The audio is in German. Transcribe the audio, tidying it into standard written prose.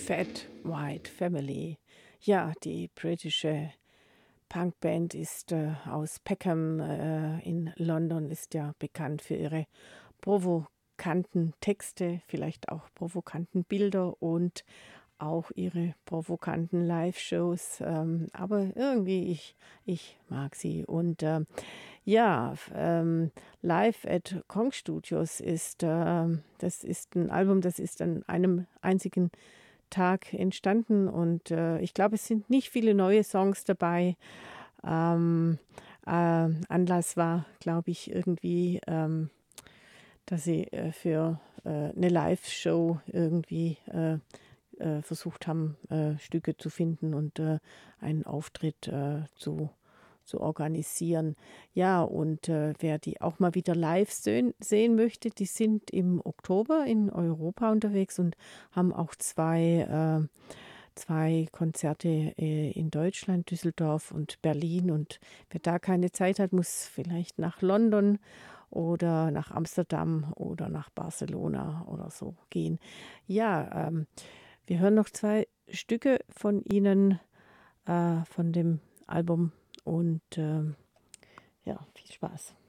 Fat White Family. Ja, die britische Punkband ist aus Peckham in London, ist ja bekannt für ihre provokanten Texte, vielleicht auch provokanten Bilder und auch ihre provokanten Live-Shows. Aber irgendwie, ich mag sie. Und ja, Live at Kong Studios das ist ein Album, das ist an einem einzigen Tag entstanden und ich glaube, es sind nicht viele neue Songs dabei. Ähm, Anlass war, glaube ich, irgendwie, dass sie für eine Live-Show irgendwie versucht haben, Stücke zu finden und einen Auftritt zu organisieren. Ja, und wer die auch mal wieder live sehen möchte, die sind im Oktober in Europa unterwegs und haben auch zwei Konzerte in Deutschland, Düsseldorf und Berlin. Und wer da keine Zeit hat, muss vielleicht nach London oder nach Amsterdam oder nach Barcelona oder so gehen. Ja, wir hören noch zwei Stücke von ihnen, von dem Album und ja, viel Spaß.